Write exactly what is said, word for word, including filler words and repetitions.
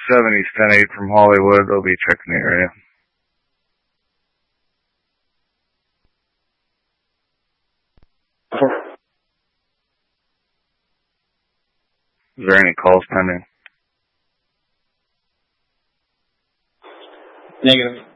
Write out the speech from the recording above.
seven East ten eight from Hollywood. They'll be checking the area. Is there any calls pending? Negative.